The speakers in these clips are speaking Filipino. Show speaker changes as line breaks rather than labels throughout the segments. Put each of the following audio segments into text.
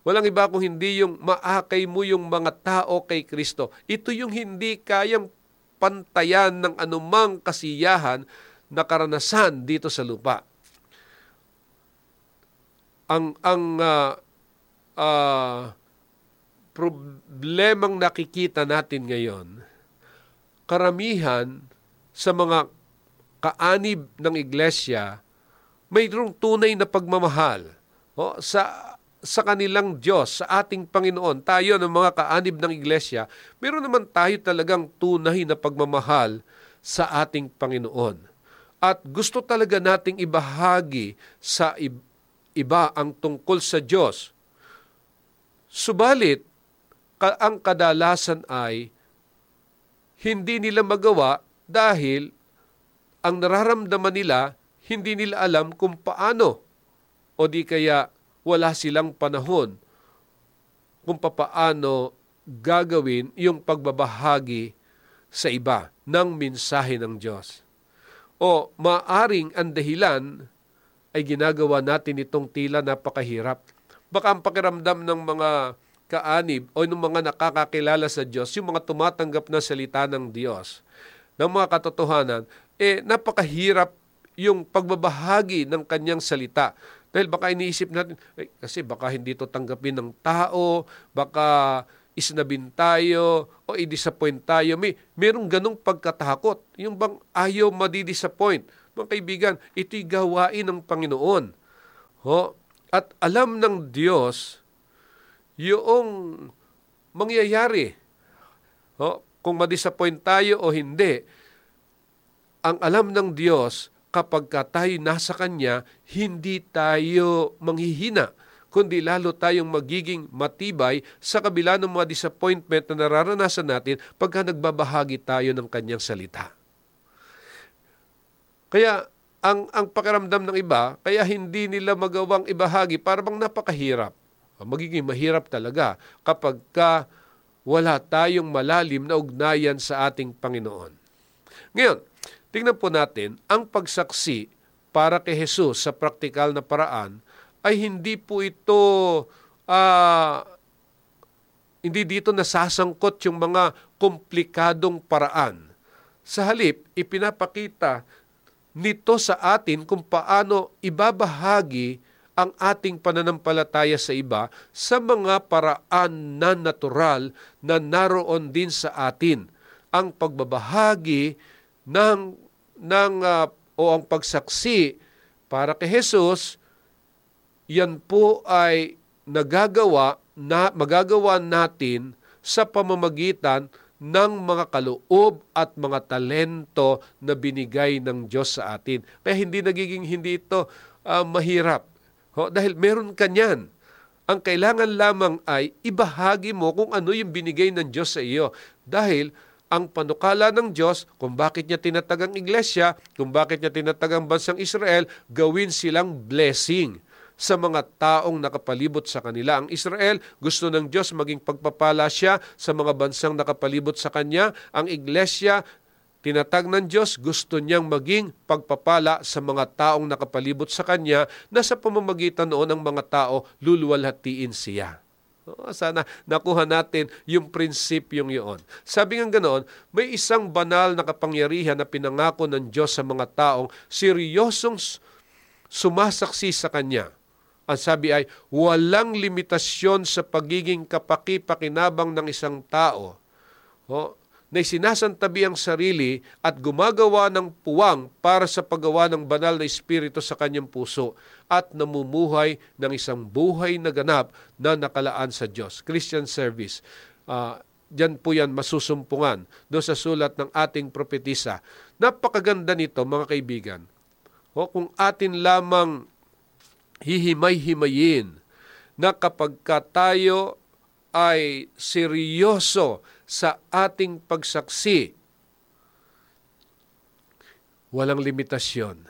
Walang iba kung hindi yung maakay mo yung mga tao kay Kristo. Ito yung hindi kayang pantayan ng anumang kasiyahan na karanasan dito sa lupa. Ang problemang nakikita natin ngayon, karamihan sa mga kaanib ng iglesia, mayroong tunay na pagmamahal sa kanilang Diyos, sa ating Panginoon. Tayo ng mga kaanib ng iglesia, mayroon naman tayo talagang tunay na pagmamahal sa ating Panginoon. At gusto talaga nating ibahagi sa iba ang tungkol sa Diyos. Subalit, ang kadalasan ay hindi nila magawa dahil ang nararamdaman nila, hindi nila alam kung paano o di kaya wala silang panahon kung paano gagawin yung pagbabahagi sa iba ng mensahe ng Diyos. O maaring ang dahilan ay ginagawa natin itong tila napakahirap. Baka ang pakiramdam ng mga kaanib o ng mga nakakakilala sa Diyos, yung mga tumatanggap na salita ng Diyos, ng mga katotohanan, napakahirap yung pagbabahagi ng kanyang salita. Dahil baka iniisip natin, kasi baka hindi ito tanggapin ng tao, baka isnabin tayo o i-disappoint tayo. Merong ganong pagkatakot. Yung bang ayaw madi-disappoint. Mga kaibigan, ito'y gawain ng Panginoon. At alam ng Diyos yung mangyayari. Kung ma-disappoint tayo o hindi, ang alam ng Diyos, kapag tayo nasa Kanya, hindi tayo manghihina, kundi lalo tayong magiging matibay sa kabila ng mga disappointment na nararanasan natin pagka nagbabahagi tayo ng Kanyang salita. Kaya, ang pakiramdam ng iba, kaya hindi nila magawang ibahagi, parang napakahirap. Magiging mahirap talaga kapag wala tayong malalim na ugnayan sa ating Panginoon. Ngayon, tingnan po natin, ang pagsaksi para kay Jesus sa praktikal na paraan ay hindi po ito, hindi dito nasasangkot yung mga komplikadong paraan. Sa halip, ipinapakita nito sa atin kung paano ibabahagi ang ating pananampalataya sa iba sa mga paraan na natural na naroon din sa atin. Ang pagbabahagi o ang pagsaksi para kay Jesus, yan po ay magagawa natin sa pamamagitan ng mga kaloob at mga talento na binigay ng Diyos sa atin. Kaya hindi ito mahirap. Dahil meron ka niyan. Ang kailangan lamang ay ibahagi mo kung ano yung binigay ng Diyos sa iyo. Dahil ang panukala ng Diyos, kung bakit niya tinatag ang iglesia, kung bakit niya tinatag ang bansang Israel, gawin silang blessing sa mga taong nakapalibot sa kanila. Ang Israel, gusto ng Diyos maging pagpapala siya sa mga bansang nakapalibot sa kanya. Ang iglesia, tinatag ng Diyos, gusto niyang maging pagpapala sa mga taong nakapalibot sa Kanya na sa pamamagitan noon ng mga tao, luluwalhatiin siya. Sana nakuha natin yung prinsipyong yun. Sabi nga ganoon, may isang banal na kapangyarihan na pinangako ng Diyos sa mga taong seryosong sumasaksi sa Kanya. Ang sabi ay, walang limitasyon sa pagiging kapaki-pakinabang ng isang tao. Na sinasantabi ang sarili at gumagawa ng puwang para sa paggawa ng banal na espiritu sa kanyang puso at namumuhay ng isang buhay na ganap na nakalaan sa Diyos. Christian service. Diyan po yan masusumpungan doon sa sulat ng ating propetisa. Napakaganda nito mga kaibigan. Kung atin lamang hihimay-himayin na kapag tayo ay seryoso sa ating pagsaksi, walang limitasyon.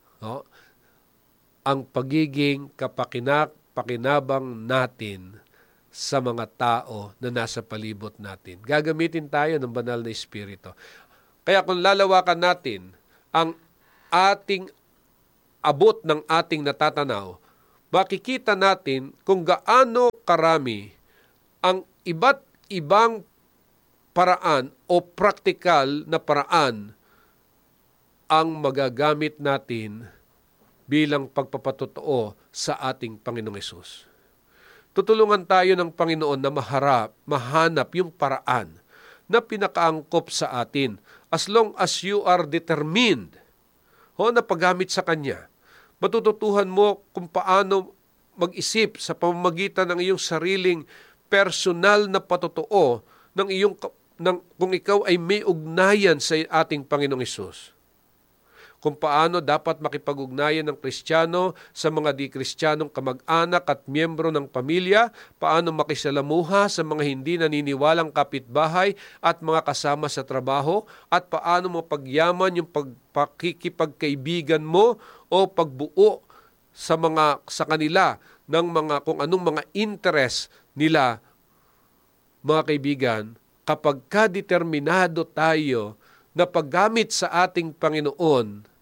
Ang pagiging kapakinabang natin sa mga tao na nasa palibot natin. Gagamitin tayo ng banal na espiritu. Kaya kung lalawakan natin ang ating abot ng ating natatanaw, makikita natin kung gaano karami ang iba't ibang paraan o praktikal na paraan ang magagamit natin bilang pagpapatotoo sa ating Panginoong Hesus. Tutulungan tayo ng Panginoon na mahanap yung paraan na pinakaangkop sa atin as long as you are determined na paggamit sa Kanya. Matututuhan mo kung paano mag-isip sa pamamagitan ng iyong sariling personal na patotoo kung ikaw ay may ugnayan sa ating Panginoong Hesus. Kung paano dapat makipag-ugnayan ng Kristiyano sa mga di-Kristiyanong kamag-anak at miyembro ng pamilya, paano makisalamuha sa mga hindi naniniwalang kapitbahay at mga kasama sa trabaho, at paano mapagyaman yung pakikipagkaibigan mo o pagbuo sa kanila ng kung anong mga interest nila, mga kaibigan, kapag kadeterminado tayo na paggamit sa ating Panginoon,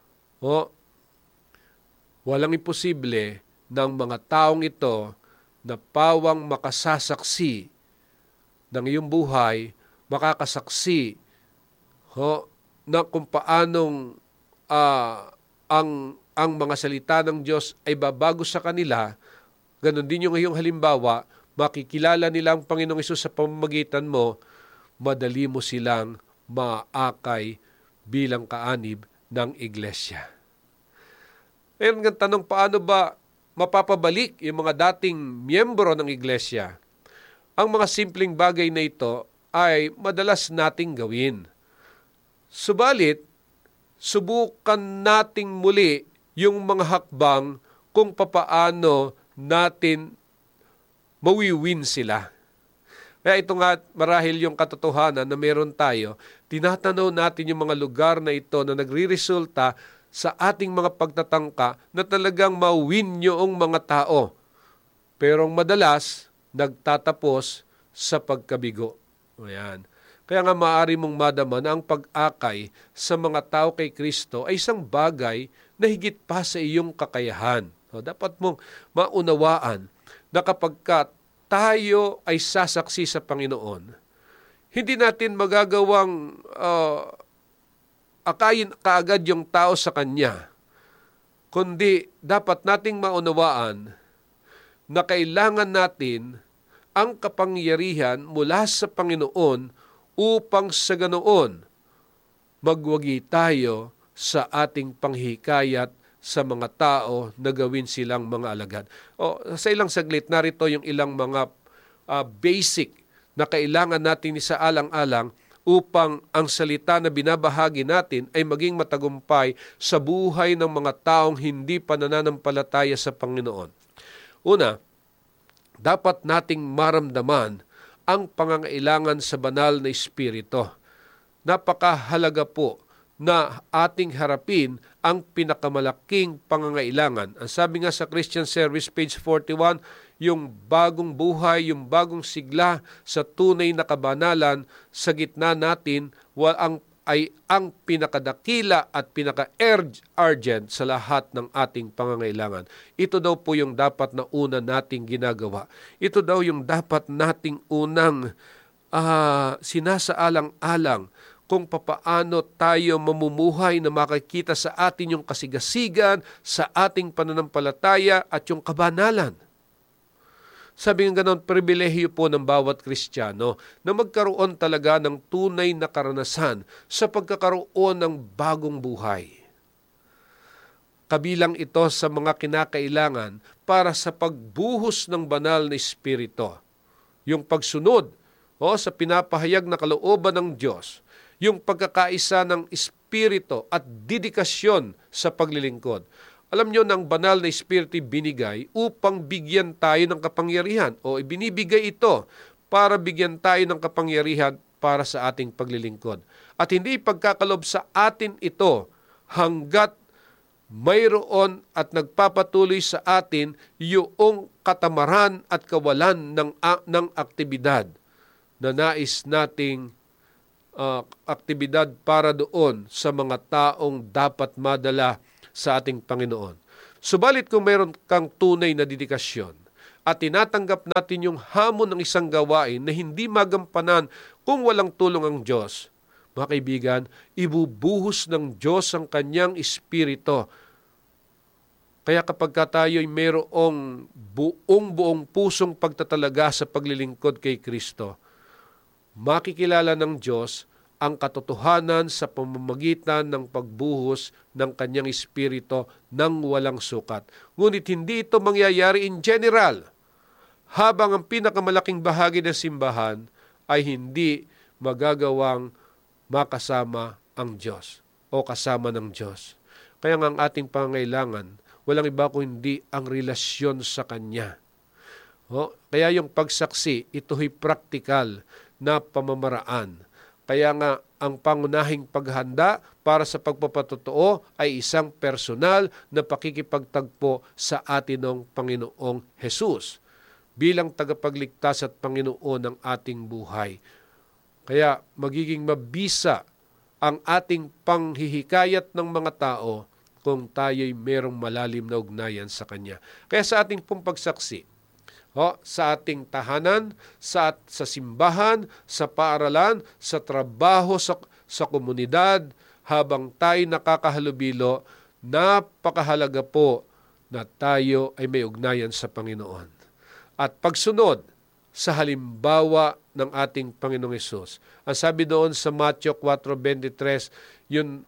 walang imposible ng mga taong ito na pawang makasasaksi ng iyong buhay, makakasaksi na kung paanong ang mga salita ng Diyos ay babago sa kanila. Ganon din yung iyong halimbawa, makikilala nila ang Panginoong Hesus sa pamamagitan mo, madali mo silang maakay bilang kaanib ng iglesia. Ngayon ang tanong, paano ba mapapabalik yung mga dating miyembro ng iglesia? Ang mga simpleng bagay na ito ay madalas nating gawin. Subalit, subukan nating muli yung mga hakbang kung papaano natin mawiwin sila. Kaya ito nga marahil yung katotohanan na meron tayo, tinatanaw natin yung mga lugar na ito na nagre-resulta sa ating mga pagtatangka na talagang mawin yung mga tao. Pero madalas, nagtatapos sa pagkabigo. Ayan. Kaya nga maaari mong madama na ang pag-akay sa mga tao kay Kristo ay isang bagay na higit pa sa iyong kakayahan. Dapat mong maunawaan na kapag tayo ay sasaksi sa Panginoon, hindi natin magagawang akayin kaagad yung tao sa Kanya, kundi dapat nating maunawaan na kailangan natin ang kapangyarihan mula sa Panginoon upang sa ganoon magwagi tayo sa ating panghikayat sa mga tao na gawin silang mga alagad. Sa ilang saglit, narito yung ilang mga basic na kailangan natin isaalang-alang upang ang salita na binabahagi natin ay maging matagumpay sa buhay ng mga taong hindi pa nananampalataya sa Panginoon. Una, dapat nating maramdaman ang pangangailangan sa banal na Espiritu. Napakahalaga po na ating harapin ang pinakamalaking pangangailangan. Ang sabi nga sa Christian Service, page 41, yung bagong buhay, yung bagong sigla sa tunay na kabanalan sa gitna natin ay ang pinakadakila at pinaka-urgent sa lahat ng ating pangangailangan. Ito daw po yung dapat na una nating ginagawa. Ito daw yung dapat nating unang sinasaalang-alang kung papaano tayo mamumuhay na makikita sa atin yung kasigasigan sa ating pananampalataya at yung kabanalan. Sabi nga ganon, pribilehiyo po ng bawat Kristiyano na magkaroon talaga ng tunay na karanasan sa pagkakaroon ng bagong buhay. Kabilang ito sa mga kinakailangan para sa pagbuhos ng banal na Espiritu. Yung pagsunod sa pinapahayag na kalooban ng Diyos, yung pagkakaisa ng Espiritu at dedikasyon sa paglilingkod. Alam nyo, ng banal na Espiritu binigay upang bigyan tayo ng kapangyarihan o ibinibigay ito para bigyan tayo ng kapangyarihan para sa ating paglilingkod. At hindi ipagkakalob sa atin ito hanggat mayroon at nagpapatuloy sa atin yung katamaran at kawalan ng aktibidad na nais nating aktibidad para doon sa mga taong dapat madala sa ating Panginoon. Subalit kung mayroon kang tunay na dedikasyon at tinatanggap natin yung hamon ng isang gawain na hindi magampanan kung walang tulong ang Diyos, mga kaibigan, ibubuhos ng Diyos ang kanyang Espiritu. Kaya kapag tayo'y mayroong buong pusong pagtatalaga sa paglilingkod kay Kristo, makikilala ng Diyos ang katotohanan sa pamamagitan ng pagbuhos ng kanyang Espiritu ng walang sukat. Ngunit hindi ito mangyayari in general, habang ang pinakamalaking bahagi ng simbahan ay hindi magagawang makasama ang Diyos o kasama ng Diyos. Kaya nga ang ating pangangailangan, walang iba kundi ang relasyon sa Kanya. Kaya yung pagsaksi, ito'y praktikal na pamamaraan. Kaya nga ang pangunahing paghanda para sa pagpapatotoo ay isang personal na pakikipagtagpo sa atinong Panginoong Hesus bilang tagapagligtas at Panginoon ng ating buhay. Kaya magiging mabisa ang ating panghihikayat ng mga tao kung tayo'y merong malalim na ugnayan sa Kanya. Kaya sa ating pong pagsaksi, sa ating tahanan, sa simbahan, sa paaralan, sa trabaho, sa komunidad, habang tayo nakakahalubilo, napakahalaga po na tayo ay may ugnayan sa Panginoon. At pagsunod sa halimbawa ng ating Panginoong Hesus. Ang sabi doon sa Matthew 4:23, yung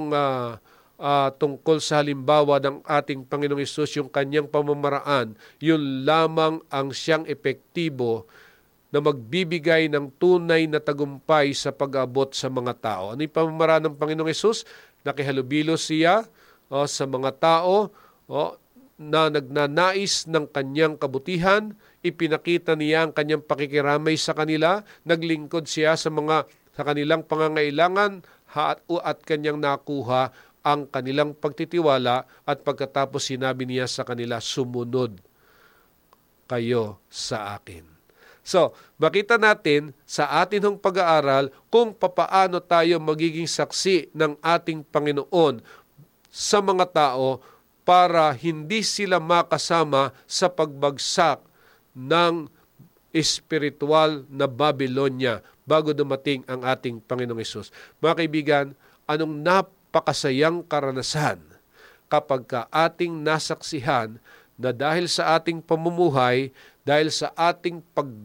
tungkol sa halimbawa ng ating Panginoong Hesus, yung kanyang pamamaraan, yun lamang ang siyang epektibo na magbibigay ng tunay na tagumpay sa pag-abot sa mga tao. Ano yung pamamaraan ng Panginoong Hesus? Nakihalubilo siya sa mga tao na nagnanais ng kanyang kabutihan, ipinakita niya ang kanyang pakikiramay sa kanila, naglingkod siya sa kanilang pangangailangan at kanyang nakuha ang kanilang pagtitiwala, at pagkatapos sinabi niya sa kanila, sumunod kayo sa akin. So, makita natin sa atin hong pag-aaral kung papaano tayo magiging saksi ng ating Panginoon sa mga tao para hindi sila makasama sa pagbagsak ng espiritual na Babylonia bago dumating ang ating Panginoong Hesus. Mga kaibigan, anong napakasayang karanasan kapag ating nasaksihan na dahil sa ating pamumuhay, dahil sa ating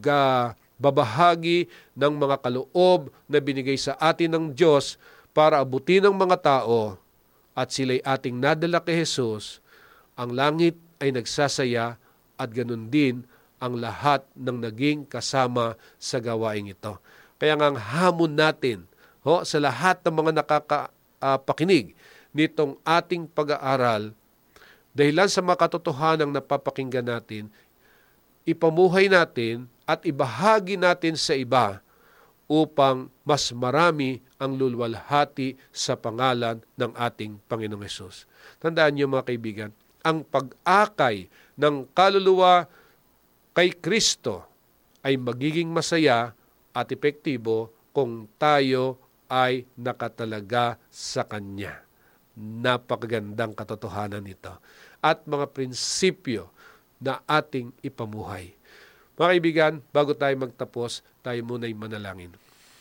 pagbabahagi ng mga kaloob na binigay sa atin ng Diyos para abutin ng mga tao at sila'y ating nadala kay Hesus, ang langit ay nagsasaya at ganun din ang lahat ng naging kasama sa gawaing ito. Kaya nga ang hamon natin sa lahat ng mga pakinig nitong ating pag-aaral, dahilan sa mga katotohanang napapakinggan natin, ipamuhay natin at ibahagi natin sa iba upang mas marami ang lulwalhati sa pangalan ng ating Panginoong Hesus. Tandaan niyo mga kaibigan, ang pag-akay ng kaluluwa kay Kristo ay magiging masaya at epektibo kung tayo ay nakatalaga sa Kanya. Napakagandang katotohanan ito. At mga prinsipyo na ating ipamuhay. Mga kaibigan, bago tayo magtapos, tayo muna'y manalangin.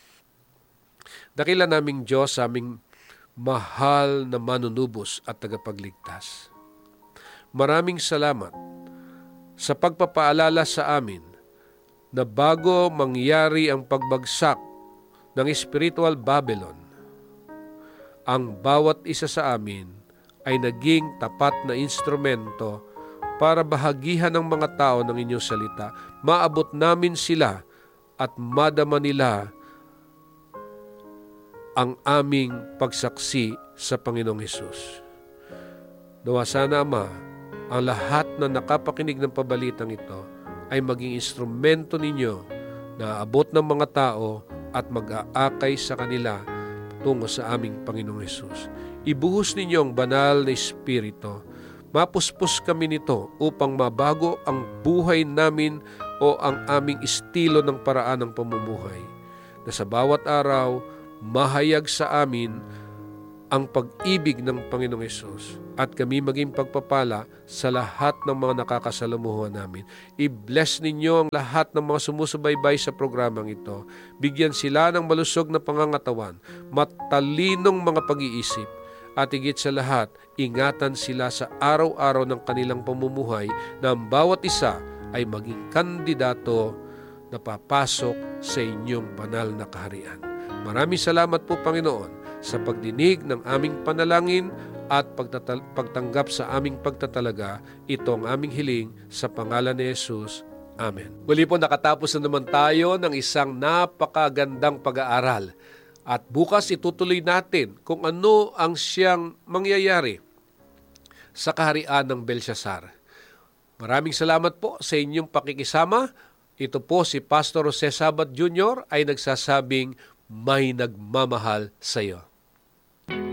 Dakila naming Diyos, aming mahal na manunubos at tagapagligtas. Maraming salamat sa pagpapaalala sa amin na bago mangyari ang pagbagsak ng spiritual Babylon, ang bawat isa sa amin ay naging tapat na instrumento para bahagihan ng mga tao ng inyong salita. Maabot namin sila at madama nila ang aming pagsaksi sa Panginoong Hesus. Nawa sana, Ama, ang lahat na nakapakinig ng pabalitang ito ay maging instrumento ninyo na abot ng mga tao at mag-aakay sa kanila tungo sa aming Panginoong Hesus. Ibuhos ninyo ang banal na Espiritu. Mapuspos kami nito upang mabago ang buhay namin o ang aming estilo ng paraan ng pamumuhay, na sa bawat araw mahayag sa amin ang pag-ibig ng Panginoong Hesus at kami maging pagpapala sa lahat ng mga nakakasalamuhan namin. I-bless ninyo ang lahat ng mga sumusubaybay sa programang ito. Bigyan sila ng malusog na pangangatawan, matalinong mga pag-iisip, at higit sa lahat, ingatan sila sa araw-araw ng kanilang pamumuhay na ang bawat isa ay maging kandidato na papasok sa inyong banal na kaharian. Maraming salamat po, Panginoon, sa pagdinig ng aming panalangin at pagtanggap sa aming pagtatalaga. Ito ang aming hiling sa pangalan ni Jesus. Amen. Muli po, nakatapos na naman tayo ng isang napakagandang pag-aaral. At bukas itutuloy natin kung ano ang siyang mangyayari sa kaharian ng Belshazzar. Maraming salamat po sa inyong pakikisama. Ito po si Pastor Jose Sabat Jr. ay nagsasabing may nagmamahal sa iyo.